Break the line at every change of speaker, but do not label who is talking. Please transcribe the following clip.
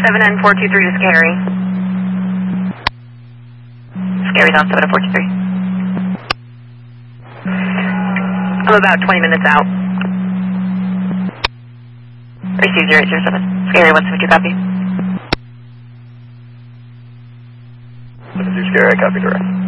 79423 to Scary. Scary's on 79423. I'm about 20 minutes out. Receive 0807. Scary 172, copy.
72 Scary, copy direct.